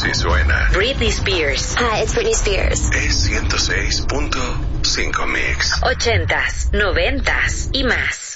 te suena. Britney Spears. Hi, it's Britney Spears. Es 106.5 Mix. 80s, 90s y más.